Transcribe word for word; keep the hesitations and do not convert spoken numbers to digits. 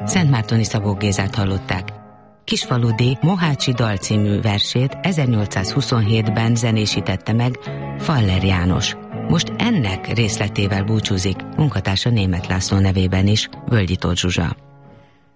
Szentmártoni Szabó Gézát hallották. Kisfaludi Mohácsi dal című versét ezernyolcszázhuszonhétben zenésítette meg Faller János. Most ennek részletével búcsúzik munkatársa Németh László nevében is, Völgyi Tóth Zsuzsa.